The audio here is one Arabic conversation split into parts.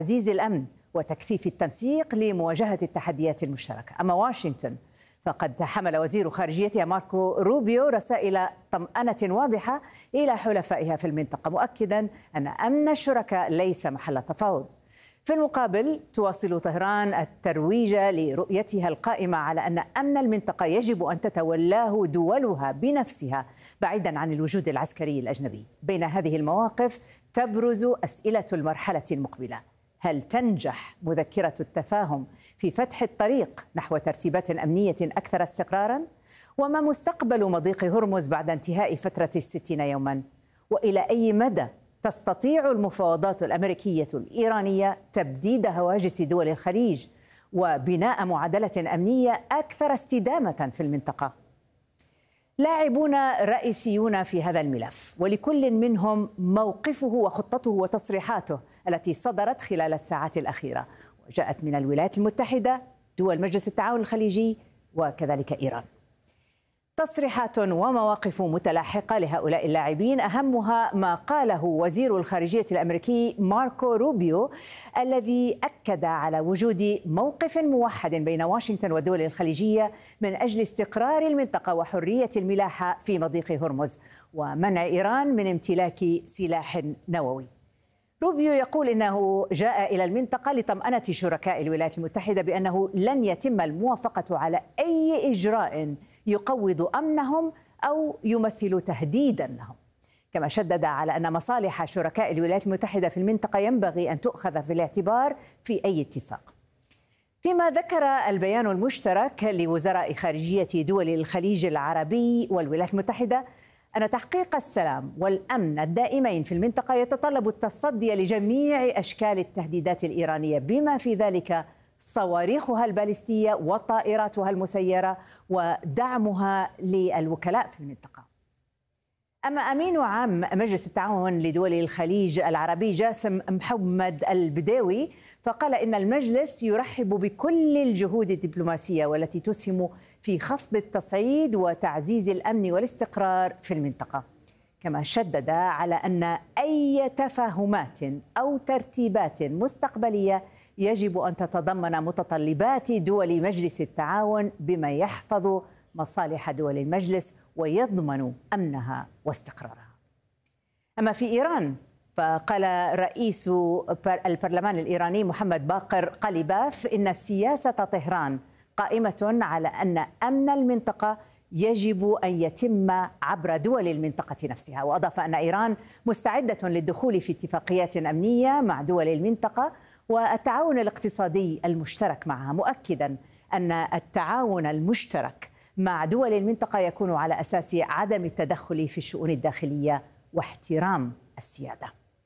تعزيز الأمن وتكثيف التنسيق لمواجهة التحديات المشتركة. أما واشنطن فقد حمل وزير خارجيتها ماركو روبيو رسائل طمأنة واضحة إلى حلفائها في المنطقة، مؤكدا أن أمن الشركاء ليس محل تفاوض. في المقابل تواصل طهران الترويج لرؤيتها القائمة على أن أمن المنطقة يجب أن تتولاه دولها بنفسها بعيدا عن الوجود العسكري الأجنبي. بين هذه المواقف تبرز أسئلة المرحلة المقبلة: هل تنجح مذكرة التفاهم في فتح الطريق نحو ترتيبات أمنية أكثر استقراراً؟ وما مستقبل مضيق هرمز بعد انتهاء فترة 60 يوماً؟ وإلى أي مدى تستطيع المفاوضات الأمريكية الإيرانية تبديد هواجس دول الخليج وبناء معادلة أمنية أكثر استدامة في المنطقة؟ لاعبون رئيسيون في هذا الملف، ولكل منهم موقفه وخطته وتصريحاته التي صدرت خلال الساعات الأخيرة، وجاءت من الولايات المتحدة، دول مجلس التعاون الخليجي، وكذلك إيران. تصريحات ومواقف متلاحقة لهؤلاء اللاعبين، أهمها ما قاله وزير الخارجية الأمريكي ماركو روبيو، الذي أكد على وجود موقف موحد بين واشنطن والدول الخليجية من أجل استقرار المنطقة وحرية الملاحة في مضيق هرمز ومنع إيران من امتلاك سلاح نووي. روبيو يقول إنه جاء إلى المنطقة لطمأنة شركاء الولايات المتحدة بأنه لن يتم الموافقة على أي إجراء يقوض أمنهم أو يمثل تهديدا لهم. كما شدد على أن مصالح شركاء الولايات المتحدة في المنطقة ينبغي أن تؤخذ في الاعتبار في أي اتفاق. فيما ذكر البيان المشترك لوزراء خارجية دول الخليج العربي والولايات المتحدة أن تحقيق السلام والأمن الدائمين في المنطقة يتطلب التصدي لجميع أشكال التهديدات الإيرانية، بما في ذلك صواريخها البالستية وطائراتها المسيرة ودعمها للوكلاء في المنطقة. أما أمين عام مجلس التعاون لدول الخليج العربي جاسم محمد البداوي فقال إن المجلس يرحب بكل الجهود الدبلوماسية والتي تسهم في خفض التصعيد وتعزيز الأمن والاستقرار في المنطقة. كما شدد على أن أي تفاهمات أو ترتيبات مستقبلية يجب أن تتضمن متطلبات دول مجلس التعاون بما يحفظ مصالح دول المجلس ويضمن أمنها واستقرارها. أما في إيران فقال رئيس البرلمان الإيراني محمد باقر قليباف إن سياسة طهران قائمة على أن أمن المنطقة يجب أن يتم عبر دول المنطقة نفسها، وأضاف أن إيران مستعدة للدخول في اتفاقيات أمنية مع دول المنطقة والتعاون الاقتصادي المشترك معها، مؤكدا أن التعاون المشترك مع دول المنطقة يكون على أساس عدم التدخل في الشؤون الداخلية واحترام السيادة.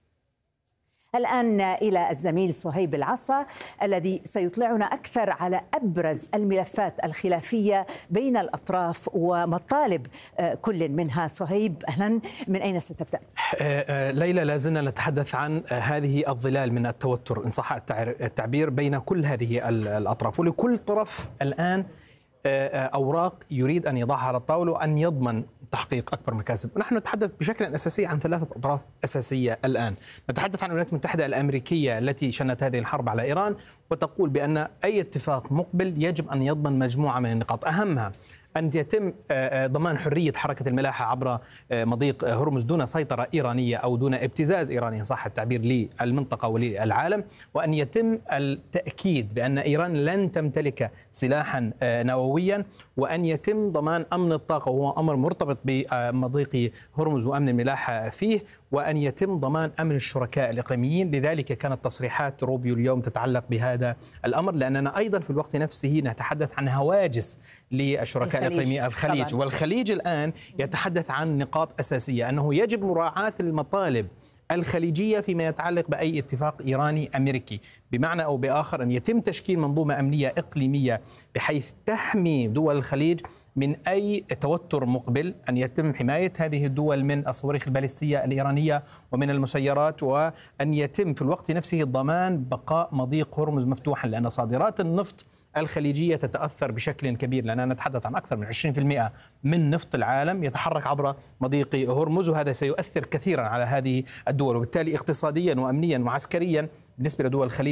الآن إلى الزميل صهيب العصا الذي سيطلعنا أكثر على أبرز الملفات الخلافية بين الأطراف ومطالب كل منها. صهيب، أهلا، من أين ستبدأ؟ ليلى، لازلنا نتحدث عن هذه الظلال من التوتر إن صح التعبير بين كل هذه الأطراف، ولكل طرف الآن أوراق يريد أن يضعها على الطاولة وأن يضمن تحقيق أكبر مكاسب. ونحن نتحدث بشكل أساسي عن ثلاثة أطراف أساسية الآن. نتحدث عن الولايات المتحدة الأمريكية التي شنت هذه الحرب على إيران وتقول بأن أي اتفاق مقبل يجب أن يضمن مجموعة من النقاط، أهمها أن يتم ضمان حرية حركة الملاحة عبر مضيق هرمز دون سيطرة إيرانية أو دون ابتزاز إيراني إن صح التعبير للمنطقة وللعالم، وأن يتم التأكيد بأن إيران لن تمتلك سلاحا نوويا، وأن يتم ضمان أمن الطاقة وهو أمر مرتبط بمضيق هرمز وأمن الملاحة فيه، وأن يتم ضمان أمن الشركاء الإقليميين. لذلك كانت تصريحات روبيو اليوم تتعلق بهذا الأمر، لأننا أيضا في الوقت نفسه نتحدث عن هواجس للشركاء الإقليميين الخليج طبعاً. والخليج الآن يتحدث عن نقاط أساسية، أنه يجب مراعاة المطالب الخليجية فيما يتعلق بأي اتفاق إيراني أمريكي، بمعنى أو بآخر أن يتم تشكيل منظومة أمنية إقليمية بحيث تحمي دول الخليج من أي توتر مقبل، أن يتم حماية هذه الدول من الصواريخ البالستية الإيرانية ومن المسيرات، وأن يتم في الوقت نفسه ضمان بقاء مضيق هرمز مفتوحا، لأن صادرات النفط الخليجية تتأثر بشكل كبير، لأننا نتحدث عن أكثر من 20% من نفط العالم يتحرك عبر مضيق هرمز، وهذا سيؤثر كثيرا على هذه الدول، وبالتالي اقتصاديا وأمنيا وعسكريا بالنسبة لدول الخليج